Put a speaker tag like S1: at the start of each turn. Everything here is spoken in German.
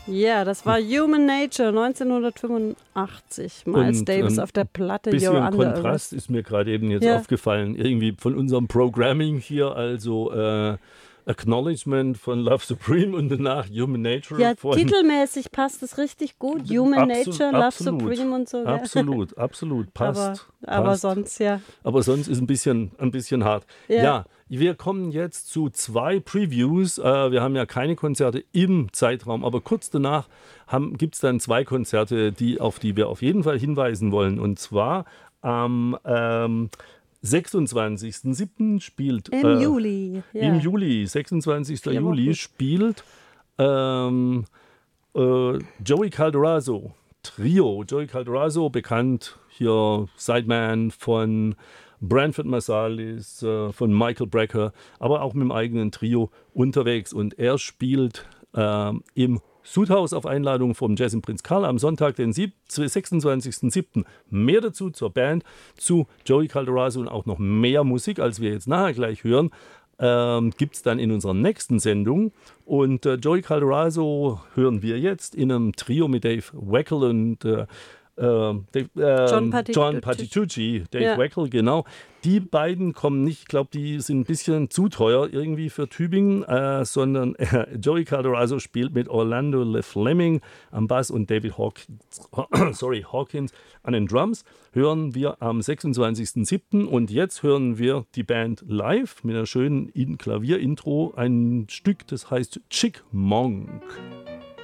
S1: Ja, das war Human Nature 1985. Miles
S2: Und,
S1: Davis auf der Platte.
S2: Bisschen
S1: You're Under
S2: Kontrast
S1: Arrest.
S2: ist mir gerade eben jetzt
S1: Ja.
S2: aufgefallen. Irgendwie von unserem Programming hier, also Acknowledgement von Love Supreme und danach Human Nature.
S1: Ja,
S2: von
S1: titelmäßig passt es richtig gut. Human Nature, Love
S2: absolut,
S1: Supreme und so. Gell?
S2: Absolut, passt.
S1: Aber
S2: passt.
S1: sonst, ja.
S2: Aber sonst ist ein bisschen hart.
S1: Ja.
S2: Ja, wir kommen jetzt zu 2 Previews. Wir haben ja keine Konzerte im Zeitraum, aber kurz danach gibt es dann 2 Konzerte, auf die wir auf jeden Fall hinweisen wollen. Und zwar am 26.07. spielt...
S1: Im Juli. Ja.
S2: Im Juli, 26.
S1: 4
S2: Juli,
S1: Wochen.
S2: spielt Joey Calderazzo Trio. Joey Calderazzo, bekannt hier Sideman von Branford Marsalis, von Michael Brecker, aber auch mit dem eigenen Trio unterwegs. Und er spielt im Sudhaus auf Einladung vom Jazz im Prinz Karl am Sonntag, den 26.07. Mehr dazu zur Band, zu Joey Calderazzo und auch noch mehr Musik, als wir jetzt nachher gleich hören, gibt es dann in unserer nächsten Sendung. Und Joey Calderazzo hören wir jetzt in einem Trio mit Dave Weckl und John Patitucci, Dave Weckl, genau. Die beiden kommen nicht, ich glaube, die sind ein bisschen zu teuer irgendwie für Tübingen, sondern Joey Calderazzo spielt mit Orlando Le Fleming am Bass und David Hawkins an den Drums. Hören wir am 26.07. Und jetzt hören wir die Band live mit einer schönen Klavierintro, ein Stück, das heißt Chick Monk.